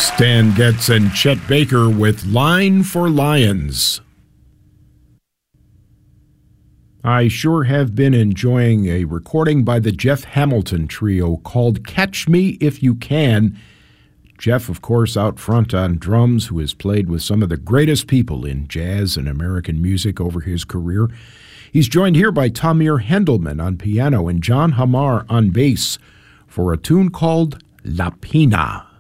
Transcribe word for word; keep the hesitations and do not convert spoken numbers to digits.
Stan Getz and Chet Baker with Line for Lions. I sure have been enjoying a recording by the Jeff Hamilton Trio called Catch Me If You Can. Jeff, of course, out front on drums, who has played with some of the greatest people in jazz and American music over his career. He's joined here by Tamir Hendelman on piano and John Hamar on bass for a tune called La Pina.